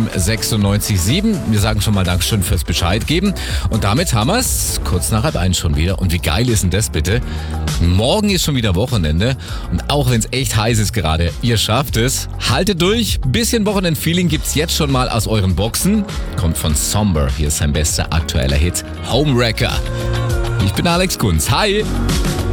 96.7. Wir sagen schon mal Dankeschön fürs Bescheid geben. Und damit haben wir es kurz nach 12:30 schon wieder. Und wie geil ist denn das bitte? Morgen ist schon wieder Wochenende. Und auch wenn es echt heiß ist gerade, ihr schafft es. Haltet durch. Bisschen Wochenend-Feeling gibt's jetzt schon mal aus euren Boxen. Kommt von Somber. Hier ist sein bester aktueller Hit, Homewrecker. Ich bin Alex Kunz. Hi!